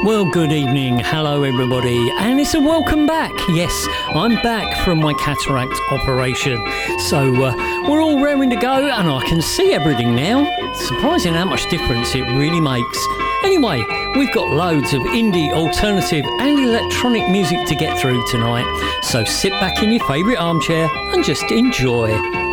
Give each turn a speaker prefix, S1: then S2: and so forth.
S1: Well, good evening. Hello, everybody. And it's a welcome back. Yes, I'm back from my cataract operation. So we're all raring to go and I can see everything now. It's surprising how much difference it really makes. Anyway, we've got loads of indie, alternative and electronic music to get through tonight. So sit back in your favourite armchair and just enjoy.